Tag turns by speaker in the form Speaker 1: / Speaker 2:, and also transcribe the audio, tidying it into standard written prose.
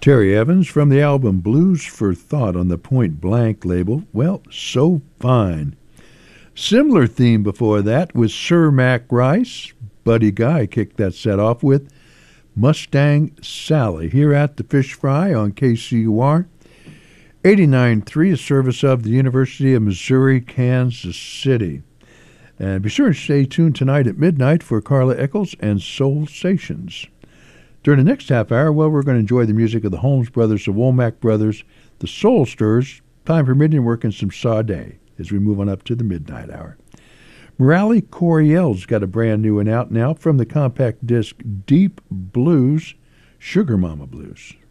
Speaker 1: Terry Evans from the album Blues for Thought on the Point Blank label. Well, so fine. Similar theme before that was Sir Mac Rice. Buddy Guy kicked that set off with Mustang Sally here at the Fish Fry on KCUR 89.3, a service of the University of Missouri, Kansas City. And be sure to stay tuned tonight at midnight for Carla Eccles and Soul Stations. During the next half hour, well, we're going to enjoy the music of the Holmes Brothers, the Womack Brothers, the Soul Stirrers, time permitting, working some Sade as we move on up to the midnight hour. Morale Coriel's got a brand new one out now from the compact disc Deep Blues, Sugar Mama Blues.